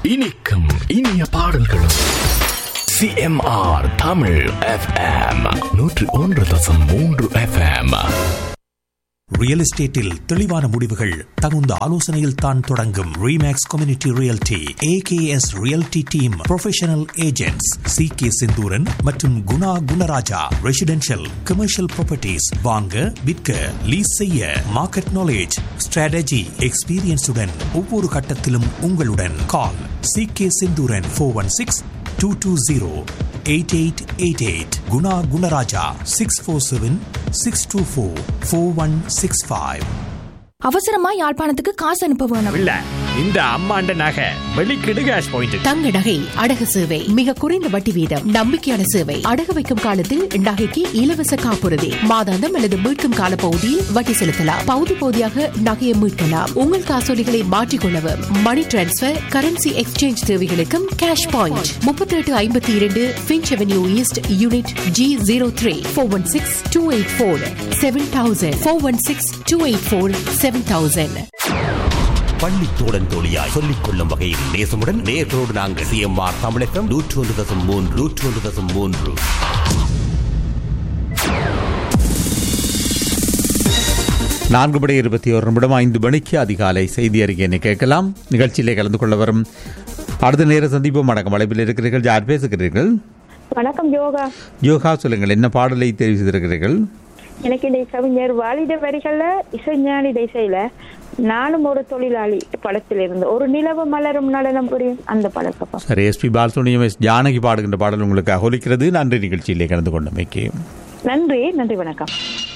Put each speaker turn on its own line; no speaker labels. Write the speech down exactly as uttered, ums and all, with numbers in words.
இனிக்கும் இனிய பாடல்களும் சிஎம்ஆர் தமிழ் எஃப்எம் நூற்று ஒன்று தசம் மூன்று எஃப்எம்.
ரியல் எஸ்டேட்டில் தெளிவான முடிவுகள் தகுந்த ஆலோசனையில் தான் தொடங்கும். Remakes community realty AKS realty team professional agents C K Senthuran மற்றும் Guna Gunaraja. Residential commercial properties வாங்க விற்க லீஸ் செய்ய மார்க்கெட் நாலேஜ் ஸ்ட்ராட்டஜி எக்ஸ்பீரியன்ஸுடன் ஒவ்வொரு கட்டத்திலும் உங்களுடன். கால் C K Senthuran four one six two two zero eight eight eight eight. Guna Gunaraja six four seven six two four four one six five.
அவசரமா யாழ்ப்பாணத்துக்கு காசு அனுப்ப வேணும்.
இல்ல இந்த அம்மாண்ட நகை வெளிக்கிடு கேஷ் பாயிண்ட்.
தங்க நகை அடகு சேவை மிக குறைந்த வட்டி வீதம் நம்பிக்கையான சேவை. அடகு வைக்கும் காலத்தில் நகைக்கு இலவச காப்புறுதி மாதாந்தம் அல்லது மீட்கும் கால பகுதியில் வட்டி செலுத்தலாம். பகுதி பகுதியாக நகையை மீட்கலாம். உங்கள் காசோலிகளை மாற்றிக்கொள்ளவும் மணி டிரான்ஸ்பர் கரன்சி எக்ஸ்சேஞ்ச் தேவைகளுக்கும் கேஷ் பாயிண்ட். முப்பத்தி எட்டு ஐம்பத்தி இரண்டு pinch avenue east unit G zero three four one six two eight four seven thousand four one six two eight four seven thousand.
பள்ளி தோழன் தோழியாய் சொல்லிக் கொள்ளும் வகையில் நேசமுடன் நேர்களோடு நாங்கள் சிஎம்ஆர் தமிழகம் நூற்று ஒன்று தசம் மூன்று நூற்று ஒன்று தசம் மூன்று.
நான்கு மணி இருபத்தி ஒரு நிமிடம் ஐந்து மணிக்கு அதிகாலை செய்தி அறிக்கையை கேட்கலாம். நிகழ்ச்சியிலே கலந்து கொள்ள வரும் அடுத்த நேர சந்திப்போம். வணக்கம். அழைப்பில் இருக்கிறீர்கள். யார் பேசுகிறீர்கள்?
வணக்கம் யோகா.
யோகா சொல்லுங்கள், என்ன பாடலை தெரிவு செய்திருக்கிறீர்கள்?
எனக்கு இந்த கவிஞர் வாலித வரிகள்ல இசைஞானி திசையில நானும் ஒரு தொழிலாளி படத்தில் இருந்து ஒரு நிலவு மலரும் நடனம் புரியும் அந்த படக்கப்பா.
சரி, S B Balasubramaniam S Janaki பாடுகின்ற பாடல் உங்களுக்கு ஒலிக்கிறது. நன்றி நிகழ்ச்சியிலே கலந்து கொண்டமைக்கு.
நன்றி நன்றி வணக்கம்.